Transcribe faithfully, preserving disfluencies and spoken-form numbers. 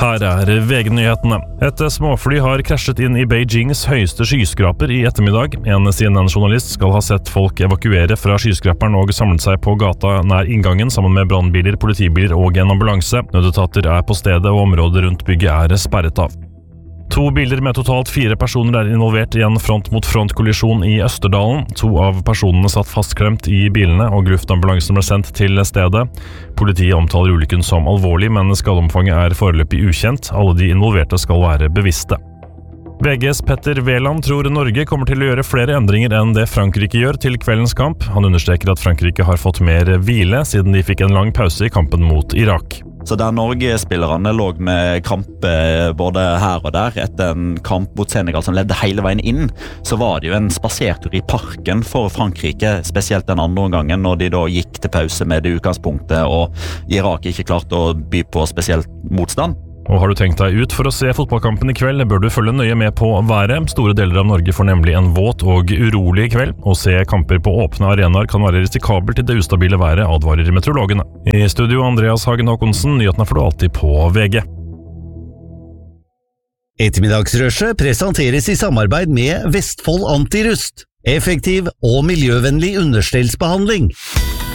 Her er V G-nyhetene. Et småfly har krasjet inn i Beijings høyeste skyskraper i ettermiddag. En C N N-journalist skal ha sett folk evakuere fra skyskraperen og samlet seg på gata nær inngangen sammen med brannbiler, politibiler og en ambulanse. Nødetater er på stedet og området rundt bygget er sperret av. To biler med totalt fire personer er involvert i en front-mot-front-kollisjon i Østerdalen. To av personene satt fastklemt i bilene, og luftambulansen ble sendt til stedet. Politiet omtaler ulykken som alvorlig, men skadeomfanget er foreløpig ukjent. Alle de involverte skal være bevisste. V G's Petter Wæland tror Norge kommer til å gjøre flere endringer enn det Frankrike gjør til kveldens kamp. Han understreker at Frankrike har fått mer hvile, siden de fikk en lang pause i kampen mot Irak. Så der Norge-spillerne lå med krampe både her og der etter en kamp mot Senegal som ledde hele veien inn, så var det jo en spasertur i parken for Frankrike, spesielt den andre omgangen når de da gikk til pause med det utgangspunktet og Irak ikke klarte å by på spesielt motstand. Og har du tenkt deg ut for å se fotballkampen i kveld, bør du følge nøye med på været. Store deler av Norge får nemlig en våt og urolig kveld. Å se kamper på åpne arenaer kan være risikabelt til det ustabile været, advarer meteorologene. I studio Andreas Hagen Håkonsen, nyhetene får du alltid på V G. Ettermiddagsrushet presenteres i samarbeid med Vestfold Antirust. Effektiv og miljøvennlig understellsbehandling.